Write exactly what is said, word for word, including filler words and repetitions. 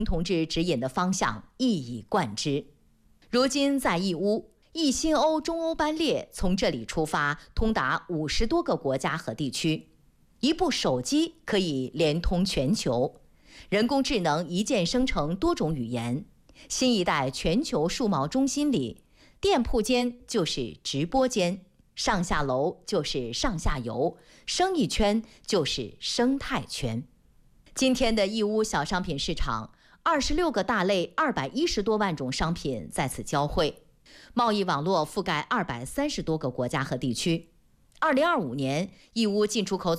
同志指引的方向一以贯之。如今在义乌，易新欧、中欧班列从这里出发，通达五十多个国家和地区。一部手机可以连通全球，人工智能一键生成多种语言。新一代全球数贸中心里，店铺间就是直播间，上下楼就是上下游，生意圈就是生态圈。今天的义乌小商品市场，二十六个大类，二百一十多万种商品在此交汇，贸易网络覆盖二百三十多个国家和地区。二零二五年，义乌进出口总